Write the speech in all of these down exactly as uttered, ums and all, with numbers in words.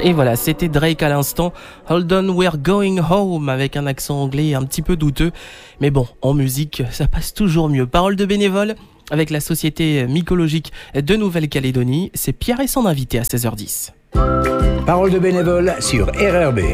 Et voilà, c'était Drake à l'instant. Hold on, we're going home, avec un accent anglais un petit peu douteux. Mais bon, en musique, ça passe toujours mieux. Parole de bénévole avec la Société mycologique de Nouvelle-Calédonie. C'est Pierre et son invité à seize heures dix. Parole de bénévole sur R R B.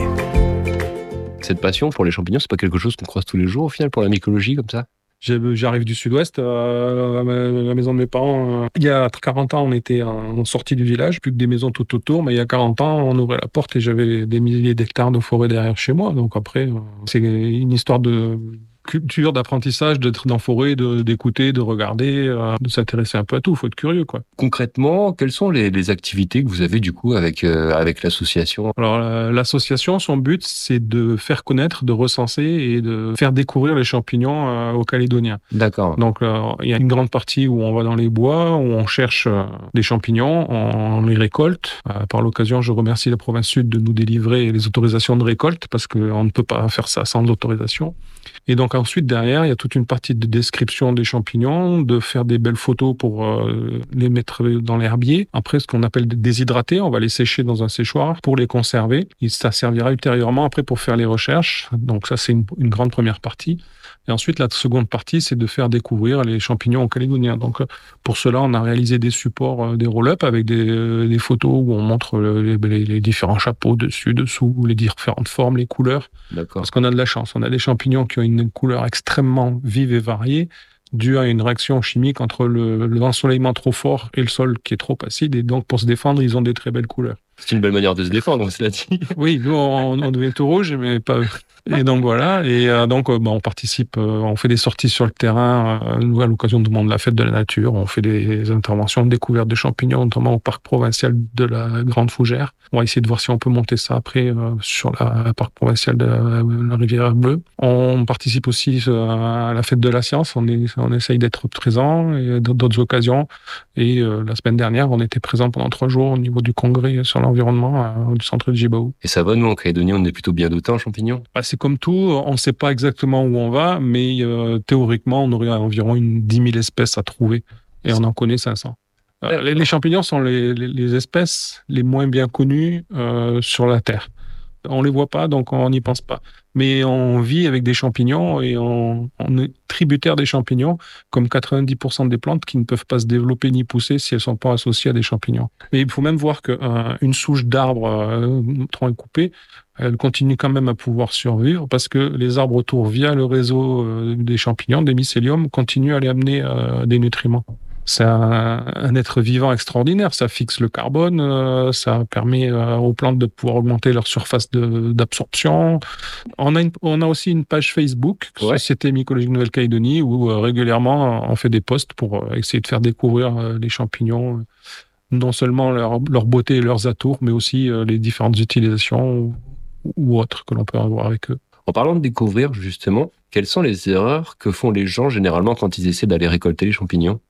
Cette passion pour les champignons, c'est pas quelque chose qu'on croise tous les jours au final pour la mycologie comme ça? J'arrive du sud-ouest, euh, à la maison de mes parents. Euh, il y a quarante ans, on était en sortie du village, plus que des maisons tout autour. Mais il y a quarante ans, on ouvrait la porte et j'avais des milliers d'hectares de forêt derrière chez moi. Donc après, euh, c'est une histoire de culture, d'apprentissage, d'être dans la forêt, de, d'écouter, de regarder, euh, de s'intéresser un peu à tout. Il faut être curieux, quoi. Concrètement, quelles sont les, les activités que vous avez du coup avec, euh, avec l'association? Alors, euh, l'association, son but, c'est de faire connaître, de recenser et de faire découvrir les champignons euh, aux Calédoniens. D'accord. Donc, euh, il y a une grande partie où on va dans les bois, où on cherche euh, des champignons, on, on les récolte. Euh, par l'occasion, je remercie la province sud de nous délivrer les autorisations de récolte parce qu'on ne peut pas faire ça sans l'autorisation. Et donc ensuite, derrière, il y a toute une partie de description des champignons, de faire des belles photos pour euh, les mettre dans l'herbier. Après, ce qu'on appelle déshydrater, on va les sécher dans un séchoir pour les conserver. Et ça servira ultérieurement après pour faire les recherches. Donc ça, c'est une, une grande première partie. Et ensuite, la seconde partie, c'est de faire découvrir les champignons aux Calédoniens. Donc, pour cela, on a réalisé des supports, des roll-up avec des, des photos où on montre les, les, les différents chapeaux dessus, dessous, les différentes formes, les couleurs. D'accord. Parce qu'on a de la chance. On a des champignons qui ont une couleur extrêmement vive et variée, due à une réaction chimique entre le, l'ensoleillement trop fort et le sol qui est trop acide. Et donc, pour se défendre, ils ont des très belles couleurs. C'est une belle manière de se défendre, cela dit. Oui, nous, on, on devient tout rouge, mais pas eux. Et donc voilà, et euh, donc euh, bah, on participe, euh, on fait des sorties sur le terrain, euh, nous à l'occasion du monde de la fête de la nature, on fait des interventions de découverte de champignons, notamment au parc provincial de la Grande Fougère. On va essayer de voir si on peut monter ça après euh, sur la, la parc provincial de la, la Rivière Bleue. On participe aussi euh, à la fête de la science, on, est, on essaye d'être présent et d'autres occasions. Et euh, la semaine dernière, on était présent pendant trois jours au niveau du congrès sur l'environnement euh, du centre de Djibaou. Et ça va, nous en Calédonie, on est plutôt bien dotés en champignons? Bah, c'est comme tout, on ne sait pas exactement où on va, mais euh, théoriquement, on aurait environ une dix mille espèces à trouver, et on en connaît cinq cents. Euh, les, les champignons sont les, les, les espèces les moins bien connues euh, sur la Terre. On les voit pas, donc on n'y pense pas. Mais on vit avec des champignons et on, on est tributaire des champignons, comme quatre-vingt-dix pour cent des plantes qui ne peuvent pas se développer ni pousser si elles sont pas associées à des champignons. Mais il faut même voir qu'une euh, souche d'arbre euh, tronc coupé, elle continue quand même à pouvoir survivre parce que les arbres autour, via le réseau euh, des champignons, des mycéliums, continuent à les amener euh, des nutriments. C'est un, un être vivant extraordinaire. Ça fixe le carbone, euh, ça permet euh, aux plantes de pouvoir augmenter leur surface de, d'absorption. On a, une, on a aussi une page Facebook, ouais. Société mycologique Nouvelle-Calédonie, où euh, régulièrement on fait des posts pour euh, essayer de faire découvrir euh, les champignons, euh, non seulement leur, leur beauté et leurs atours, mais aussi euh, les différentes utilisations ou, ou autres que l'on peut avoir avec eux. En parlant de découvrir, justement, quelles sont les erreurs que font les gens généralement quand ils essaient d'aller récolter les champignons?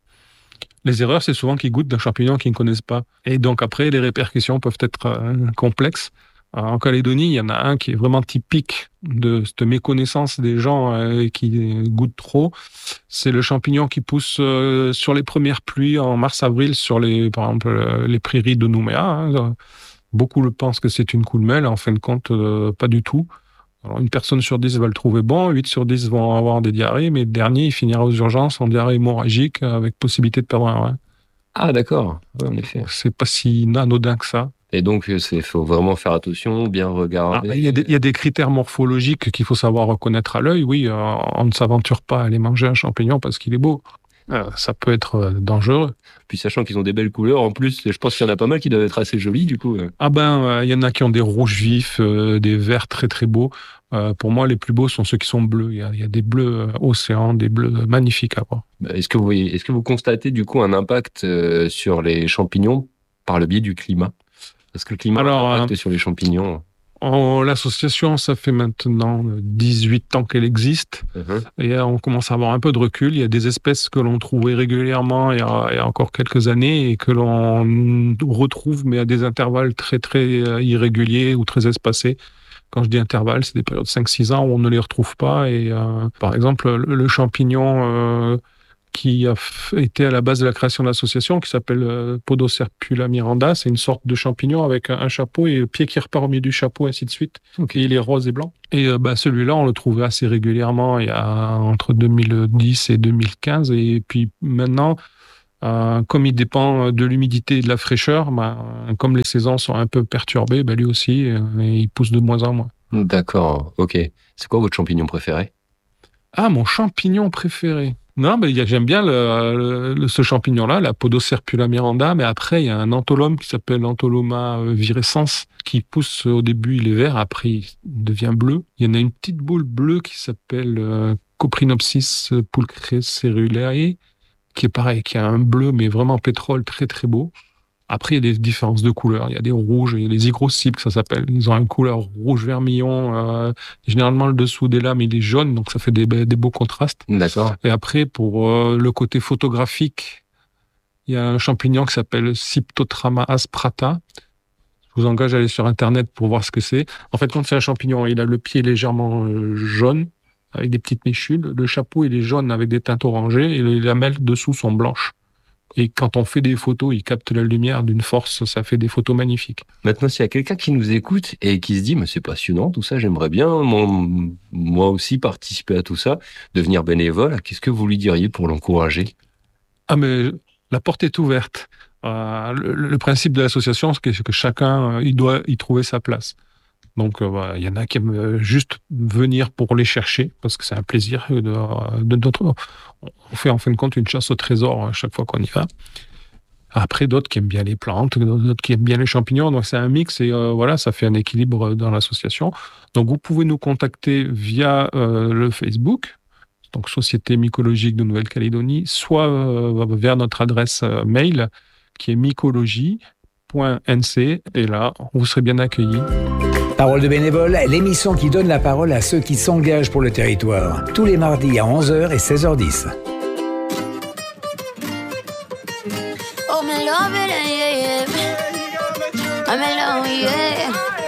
Les erreurs, c'est souvent qu'ils goûtent d'un champignon qu'ils ne connaissent pas. Et donc après, les répercussions peuvent être euh, complexes. Alors, en Calédonie, il y en a un qui est vraiment typique de cette méconnaissance des gens euh, qui goûtent trop. C'est le champignon qui pousse euh, sur les premières pluies en mars-avril sur les, par exemple, euh, les prairies de Nouméa. Hein. Beaucoup le pensent que c'est une coulmelle. En fin de compte, euh, pas du tout. Alors, une personne sur dix va le trouver bon, huit sur dix vont avoir des diarrhées, mais le dernier, il finira aux urgences en diarrhée hémorragique avec possibilité de perdre un rein. Ah, d'accord. Oui, en effet. C'est pas si anodin que ça. Et donc, il faut vraiment faire attention, bien regarder. Ah, il, y a des, il y a des critères morphologiques qu'il faut savoir reconnaître à l'œil. Oui, euh, on ne s'aventure pas à aller manger un champignon parce qu'il est beau. Euh, ça peut être euh, dangereux. Puis sachant qu'ils ont des belles couleurs, en plus, je pense qu'il y en a pas mal qui doivent être assez jolis, du coup. Ah ben, euh, il y en a qui ont des rouges vifs, euh, des verts très très beaux. Euh, pour moi, les plus beaux sont ceux qui sont bleus. Il y a, il y a des bleus euh, océans, des bleus magnifiques à voir. Est-ce que vous voyez, est-ce que vous constatez du coup un impact euh, sur les champignons par le biais du climat? Est-ce que le climat Alors, a un impact euh, sur les champignons? En, l'association, ça fait maintenant dix-huit ans qu'elle existe. Uh-huh. Et on commence à avoir un peu de recul. Il y a des espèces que l'on trouvait régulièrement il y a, il y a encore quelques années et que l'on retrouve, mais à des intervalles très, très irréguliers ou très espacés. Quand je dis intervalles, c'est des périodes de cinq six ans où on ne les retrouve pas. Et euh, par exemple, le, le champignon... Euh, qui a f- été à la base de la création de l'association, qui s'appelle euh, Podoserpula miranda. C'est une sorte de champignon avec un, un chapeau et le pied qui repart au milieu du chapeau, ainsi de suite. Okay. Et il est rose et blanc. Et euh, bah, celui-là, on le trouvait assez régulièrement il y a entre deux mille dix et deux mille quinze. Et puis maintenant, euh, comme il dépend de l'humidité et de la fraîcheur, bah, comme les saisons sont un peu perturbées, bah, lui aussi, euh, il pousse de moins en moins. D'accord, ok. C'est quoi votre champignon préféré? Ah, mon champignon préféré. Non, mais y a- j'aime bien le, le- ce champignon-là, la Podoserpula miranda, mais après, il y a un antholome qui s'appelle Antholoma euh, virescens, qui pousse euh, au début, il est vert, après, il devient bleu. Il y en a une petite boule bleue qui s'appelle euh, Coprinopsis pulchricereulae, qui est pareil, qui a un bleu, mais vraiment pétrole, très très beau. Après, il y a des différences de couleurs. Il y a des rouges, il y a des hygrocypes, ça s'appelle. Ils ont une couleur rouge vermillon. Euh, généralement, le dessous des lames, il est jaune, donc ça fait des, des beaux contrastes. D'accord. Et après, pour euh, le côté photographique, il y a un champignon qui s'appelle Cyptotrama asprata. Je vous engage à aller sur Internet pour voir ce que c'est. En fait, quand c'est un champignon, il a le pied légèrement euh, jaune, avec des petites méchules. Le chapeau, il est jaune avec des teintes orangées, et les lamelles dessous sont blanches. Et quand on fait des photos, il capte la lumière d'une force, ça fait des photos magnifiques. Maintenant, s'il y a quelqu'un qui nous écoute et qui se dit, mais c'est passionnant, tout ça, j'aimerais bien mon- moi aussi participer à tout ça, devenir bénévole, qu'est-ce que vous lui diriez pour l'encourager? Ah, mais la porte est ouverte. Euh, le, le principe de l'association, c'est que, c'est que chacun, euh, il doit y trouver sa place. Donc, euh, voilà, il y en a qui aiment euh, juste venir pour les chercher, parce que c'est un plaisir de, de notre. On fait en fin de compte une chasse au trésor à chaque fois qu'on y va. Après, d'autres qui aiment bien les plantes, d'autres qui aiment bien les champignons. Donc, c'est un mix et euh, voilà, ça fait un équilibre dans l'association. Donc, vous pouvez nous contacter via euh, le Facebook, donc Société mycologique de Nouvelle-Calédonie, soit euh, vers notre adresse euh, mail qui est mycologie point n c. Et là, vous serez bien accueillis. Parole de bénévole, l'émission qui donne la parole à ceux qui s'engagent pour le territoire. Tous les mardis à onze heures et seize heures dix. Oh, me love it, yeah, yeah. I'm alone, yeah.